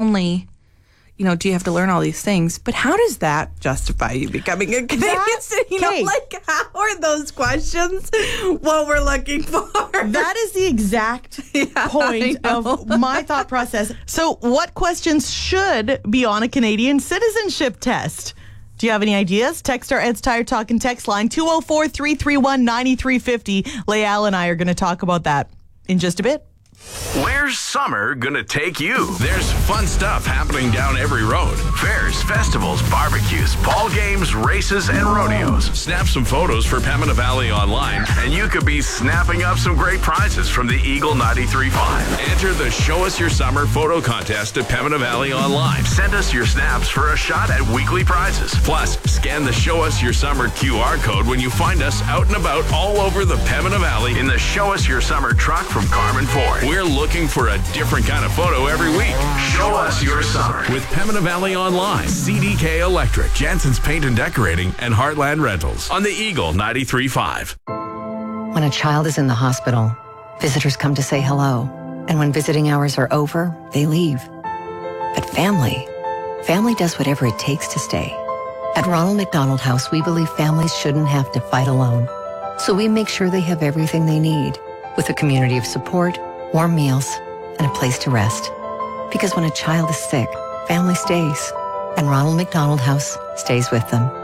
only, do you have to learn all these things, but how does that justify you becoming a Canadian citizen? How are those questions what we're looking for? That is the exact point of my thought process. So what questions should be on a Canadian citizenship test? Do you have any ideas? Text our Ed's Tire Talk and text line 204-331-9350. Leal and I are going to talk about that in just a bit. Where's summer gonna take you? There's fun stuff happening down every road. Fairs, festivals, barbecues, ball games, races, and rodeos. Snap some photos for Pembina Valley Online, and you could be snapping up some great prizes from the Eagle 93.5. Enter the Show Us Your Summer photo contest at Pembina Valley Online. Send us your snaps for a shot at weekly prizes. Plus, scan the Show Us Your Summer QR code when you find us out and about all over the Pembina Valley in the Show Us Your Summer truck from Carmen Ford. We're looking for a different kind of photo every week. Show us your summer with Pembina Valley Online, CDK Electric, Jansen's Paint and Decorating, and Heartland Rentals on the Eagle 93.5. When a child is in the hospital, visitors come to say hello. And when visiting hours are over, they leave. But family does whatever it takes to stay. At Ronald McDonald House, we believe families shouldn't have to fight alone. So we make sure they have everything they need, with a community of support, warm meals, and a place to rest. Because when a child is sick, family stays. And Ronald McDonald House stays with them.